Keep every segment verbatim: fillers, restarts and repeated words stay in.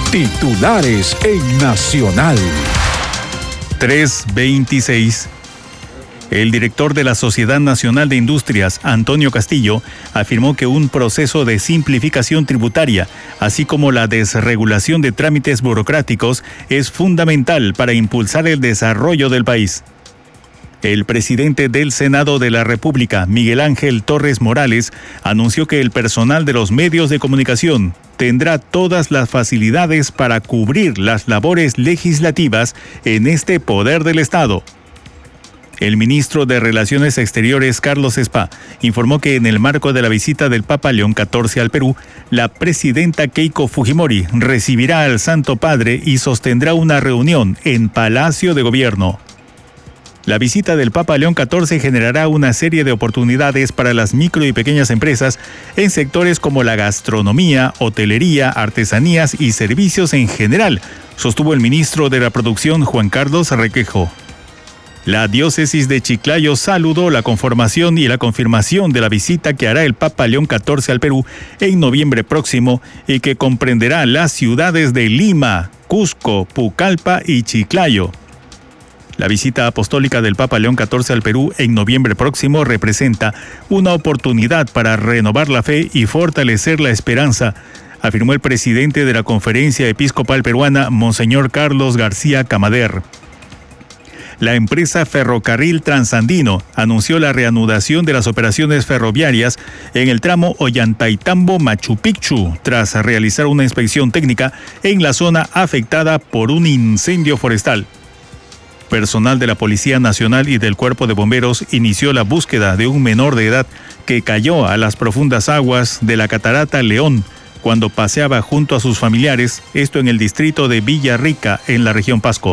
Titulares en Nacional. tres veintiséis. El director de la Sociedad Nacional de Industrias, Antonio Castillo, afirmó que un proceso de simplificación tributaria, así como la desregulación de trámites burocráticos, es fundamental para impulsar el desarrollo del país. El presidente del Senado de la República, Miguel Ángel Torres Morales, anunció que el personal de los medios de comunicación tendrá todas las facilidades para cubrir las labores legislativas en este poder del Estado. El ministro de Relaciones Exteriores, Carlos Spa, informó que en el marco de la visita del Papa León catorce al Perú, la presidenta Keiko Fujimori recibirá al Santo Padre y sostendrá una reunión en Palacio de Gobierno. La visita del Papa León catorce generará una serie de oportunidades para las micro y pequeñas empresas en sectores como la gastronomía, hotelería, artesanías y servicios en general, sostuvo el ministro de la Producción, Juan Carlos Requejo. La diócesis de Chiclayo saludó la conformación y la confirmación de la visita que hará el Papa León catorce al Perú en noviembre próximo y que comprenderá las ciudades de Lima, Cusco, Pucallpa y Chiclayo. La visita apostólica del Papa León catorce al Perú en noviembre próximo representa una oportunidad para renovar la fe y fortalecer la esperanza, afirmó el presidente de la Conferencia Episcopal Peruana, Monseñor Carlos García Camader. La empresa Ferrocarril Transandino anunció la reanudación de las operaciones ferroviarias en el tramo Ollantaytambo-Machu Picchu, tras realizar una inspección técnica en la zona afectada por un incendio forestal. Personal de la Policía Nacional y del Cuerpo de Bomberos inició la búsqueda de un menor de edad que cayó a las profundas aguas de la Catarata León cuando paseaba junto a sus familiares, esto en el distrito de Villarrica, en la región Pasco.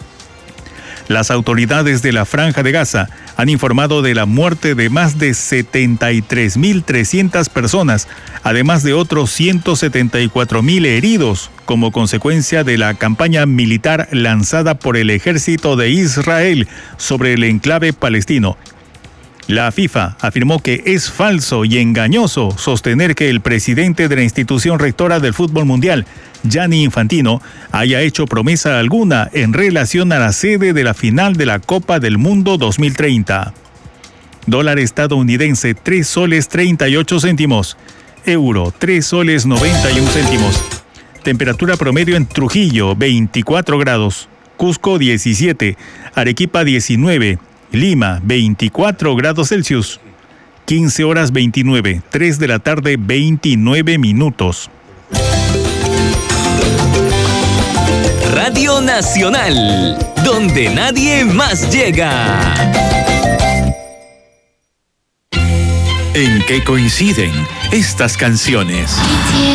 Las autoridades de la Franja de Gaza han informado de la muerte de más de setenta y tres mil trescientas personas, además de otros ciento setenta y cuatro mil heridos, como consecuencia de la campaña militar lanzada por el ejército de Israel sobre el enclave palestino. La FIFA afirmó que es falso y engañoso sostener que el presidente de la institución rectora del fútbol mundial, Gianni Infantino, haya hecho promesa alguna en relación a la sede de la final de la Copa del Mundo dos mil treinta. Dólar estadounidense tres soles treinta y ocho céntimos. Euro tres soles noventa y un céntimos. Temperatura promedio en Trujillo veinticuatro grados. Cusco diecisiete. Arequipa diecinueve. Lima, veinticuatro grados Celsius. quince horas veintinueve, tres de la tarde, veintinueve minutos. Radio Nacional, donde nadie más llega. ¿En qué coinciden estas canciones?